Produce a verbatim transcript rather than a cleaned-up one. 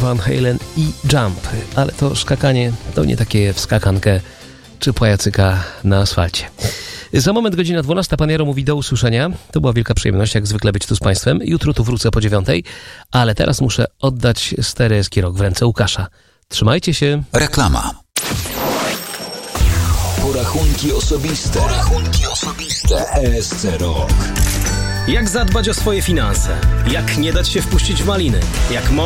Van Halen i Jump, ale to skakanie to nie takie w skakankę czy pajacyka na asfalcie. Za moment godzina dwunasta. Pan Jaro mówi do usłyszenia. To była wielka przyjemność, jak zwykle być tu z Państwem. Jutro tu wrócę po dziewiątej, ale teraz muszę oddać stery Eski Rock w ręce Łukasza. Trzymajcie się. Reklama. Porachunki osobiste. Porachunki osobiste. E S C Rock. Jak zadbać o swoje finanse? Jak nie dać się wpuścić w maliny? Jak